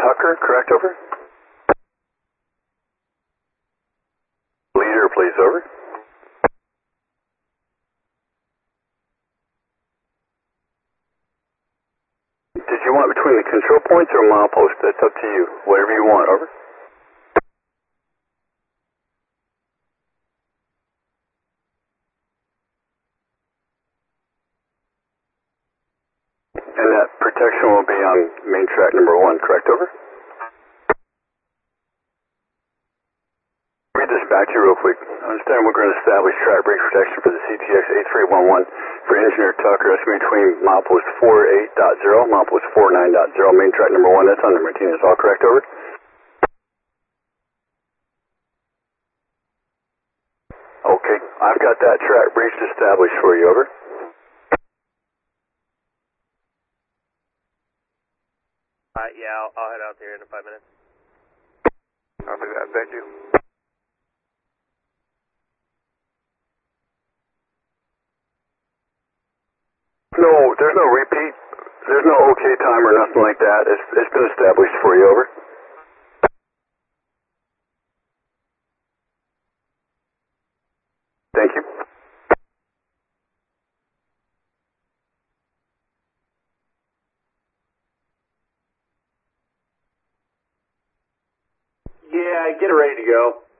Tucker, correct, over? Leader, please, over. Did you want between the control points or milepost? That's up to you. Whatever you want, over. And that protection will be on main track number 1, correct, over? Read this back to you real quick. Understand we're going to establish track bridge protection for the CTX 8311 for Engineer Tucker, estimated between milepost 48.0, milepost 49.0, main track number 1. That's under Martinez. All correct, over? Okay, I've got that track bridge established for you, over. Yeah, I'll head out there in 5 minutes. Copy that, thank you. No, there's no repeat. There's no okay time or nothing like that. It's been established for you, over. Thank you. Yeah, get it ready to go.